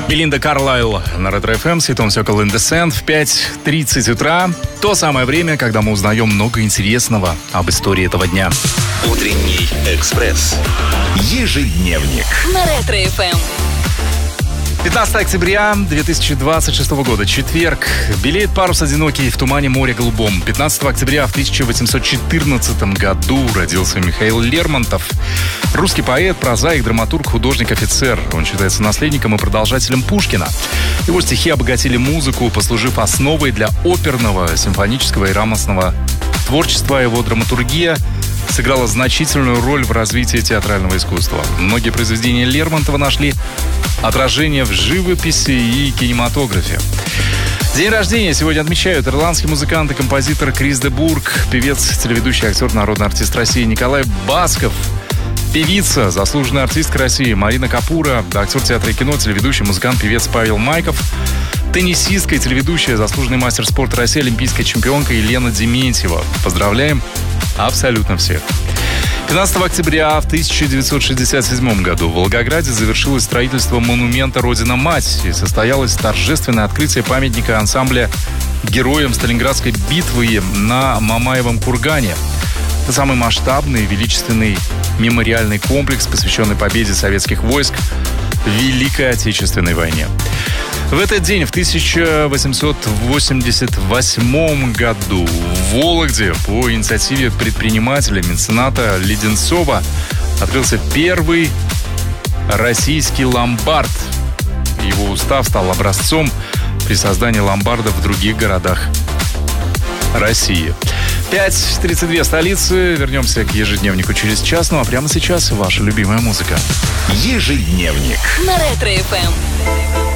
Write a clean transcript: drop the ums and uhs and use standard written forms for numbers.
Белинда Карлайл на Ретро ФМ, Светом Сокол in the Sand в 5:30 утра. То самое время, когда мы узнаем много интересного об истории этого дня. Утренний экспресс. Ежедневник. На Ретро ФМ. 15 октября 2026 года, четверг. Белеет парус одинокий в тумане моря голубом. 15 октября в 1814 году родился Михаил Лермонтов. Русский поэт, прозаик, драматург, художник, офицер. Он считается наследником и продолжателем Пушкина. Его стихи обогатили музыку, послужив основой для оперного, симфонического и рамосного творчества. Его драматургия сыграла значительную роль в развитии театрального искусства. Многие произведения Лермонтова нашли отражение в живописи и кинематографе. День рождения сегодня отмечают ирландский музыкант и композитор Крис де Бург, певец, телеведущий, актер, народный артист России Николай Басков, певица, заслуженная артистка России Марина Капура, актер театра и кино, телеведущий, музыкант, певец Павел Майков, теннисистка и телеведущая, заслуженный мастер спорта России, олимпийская чемпионка Елена Дементьева. Поздравляем абсолютно всех. 15 октября в 1967 году в Волгограде завершилось строительство монумента «Родина-мать» и состоялось торжественное открытие памятника ансамбля героям Сталинградской битвы на Мамаевом кургане. Это самый масштабный и величественный мемориальный комплекс, посвященный победе советских войск в Великой Отечественной войне. В этот день, в 1888 году, в Вологде по инициативе предпринимателя, мецената Леденцова открылся первый российский ломбард. Его устав стал образцом при создании ломбардов в других городах России. 5:32 столицы. Вернемся к ежедневнику через час. Ну а прямо сейчас ваша любимая музыка. Ежедневник. На Ретро ФМ.